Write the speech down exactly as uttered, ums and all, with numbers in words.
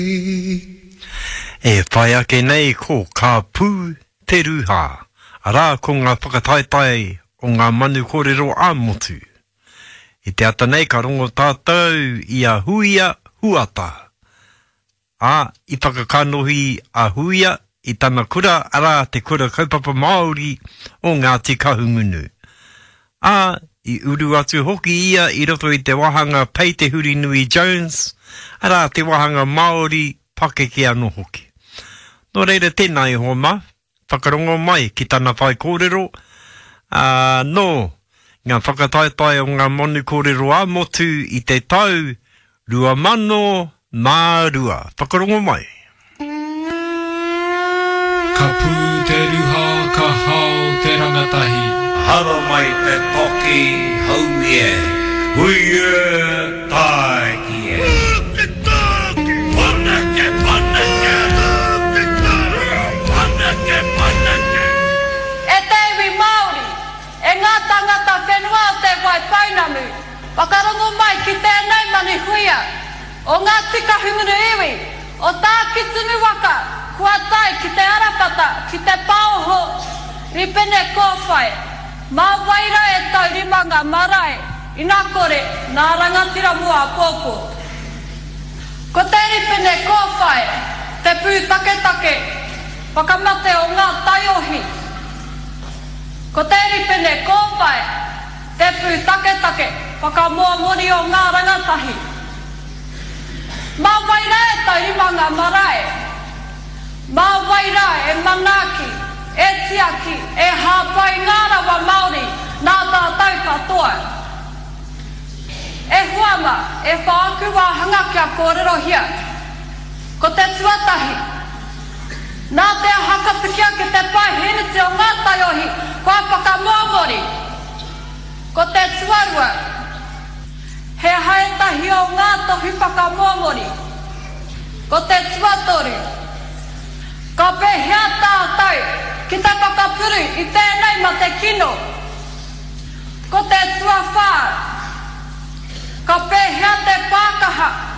E whai ake nei ko ka pū te ruha, ara ko ngā whakataetai o ngā manu kōrero ā-motu. I te ata nei ka rongo tātou i a huia huata. A, i whakakanohi a huia i tana kura ara te kura kaupapa Māori o ngā te kahungunu. A, i uru atu hoki ia i roto i te wahanga Pei te Huri Nui Jones, ara te wahanga Māori pakeke anō hoki. Nō reira tēnā i hoa mā, whakarongo mai ki tana whai kōrero, uh, no, ngā whakataetai o ngā monu kōrero ā-motu i te tau rua mano mā rua. Whakarongo mai. Ka pū te ruha, ka hao te rangatahi. Hara mai te toki haumie, huia tākie. Toki, toki! Panake, panake! Toki, toki! Panake, panake! E te iwi Māori, e ngā tangata whenua o te wai painamu, whakarongo mai ki tēnei mani huia, o ngā tika hungunu iwi, o tā kitunu waka, kua tai ki te arapata, ki te paoho, ripene kōwhai, mā waira e tau rimanga marae, i nā kore, nā rangatira mua pōpō. Ko te ripene kōwhai, te pū take take, whakamate o ngā taiohi. Ko te ripene kōwhai, te pū take take, whakamoa mori o ngā rangatahi. Mā waira e tau rimanga marae, mā waira e manaki, e tiaki, e hāpai ngā rawa Māori, nā tātou katoa. E huama, e whaaku wā hanga kia kōrero hia. Ko te tuatahi, nā te hakapikia ki te pai heniti o ngā taiohi, kua whakamōmori. Ko te tuarua, he haetahi o ngā tohi whakamōmori. Ko te tuatoru, ka pehea tātou ki te whakapuru i tēnei ma te kino. Ko te tuawhā, ka pehea te pākaha